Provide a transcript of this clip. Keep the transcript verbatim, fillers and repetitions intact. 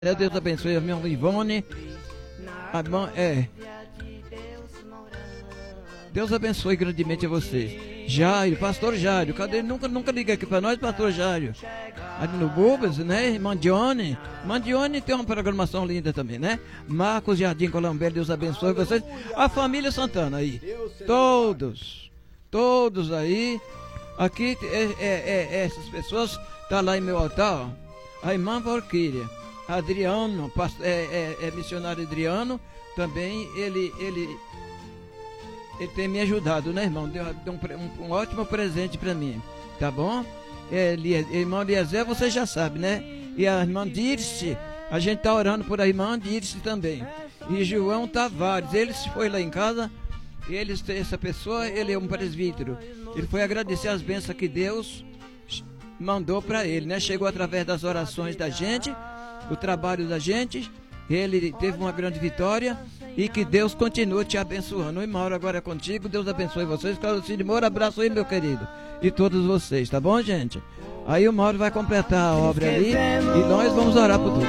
Deus abençoe a minha irmã Ivone. A irmã, é. Deus abençoe grandemente a vocês. Jairo, pastor Jairo, cadê? Nunca, nunca liga aqui para nós, pastor Jairo. Ali no Bubas, né? Irmã Dione. Irmã Dione tem uma programação linda também, né? Marcos Jardim Colambelli, Deus abençoe vocês. A família Santana aí. Todos. Todos aí. Aqui, é, é, é, essas pessoas estão lá em meu altar, ó. A irmã Valquíria. Adriano, pastor, é, é, é missionário Adriano, também ele, ele, ele tem me ajudado, né, irmão? Deu, deu um, um, um ótimo presente para mim, tá bom? É, irmão Eliezer, você já sabe, né? E a irmã Dirce, a gente tá orando por a irmã Dirce também. E João Tavares, ele foi lá em casa, ele, essa pessoa, ele é um presbítero. Ele foi agradecer as bênçãos que Deus mandou para ele, né? Chegou através das orações da gente, o trabalho da gente, ele teve uma grande vitória e que Deus continue te abençoando. O Mauro agora é contigo, Deus abençoe vocês. Claudicínio Moura, abraço aí, meu querido, e todos vocês, tá bom, gente? Aí o Mauro vai completar a obra ali e nós vamos orar por tudo.